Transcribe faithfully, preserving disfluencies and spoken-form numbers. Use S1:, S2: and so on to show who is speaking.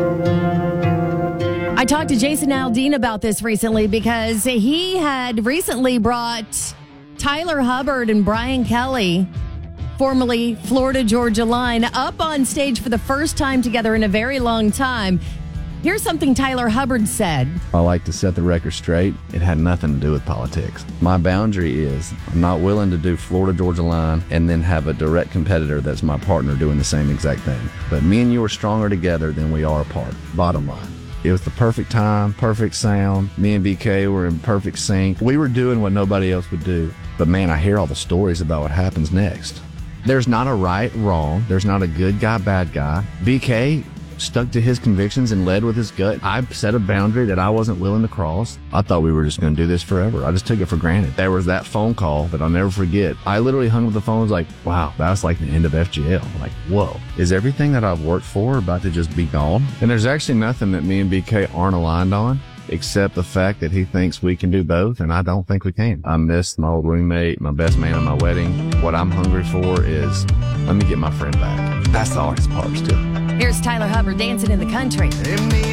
S1: I talked to Jason Aldean about this recently because he had recently brought Tyler Hubbard and Brian Kelly, formerly Florida Georgia Line, up on stage for the first time together in a very long time. Here's something Tyler Hubbard said.
S2: I like to set the record straight. It had nothing to do with politics. My boundary is I'm not willing to do Florida Georgia Line and then have a direct competitor that's my partner doing the same exact thing. But me and you are stronger together than we are apart. Bottom line. It was the perfect time, perfect sound. Me and B K were in perfect sync. We were doing what nobody else would do. But man, I hear all the stories about what happens next. There's not a right, wrong. There's not a good guy, bad guy. B K stuck to his convictions and led with his gut. I set a boundary that I wasn't willing to cross. I thought we were just going to do this forever. I just took it for granted. There was that phone call that I'll never forget. I literally hung up the phone and was like, wow, that's like the end of F G L. Like, whoa, is everything that I've worked for about to just be gone? And there's actually nothing that me and B K aren't aligned on, except the fact that he thinks we can do both, and I don't think we can. I miss my old roommate, my best man at my wedding. What I'm hungry for is, let me get my friend back. That's the hardest part, too.
S1: Here's Tyler Hubbard dancing in the country.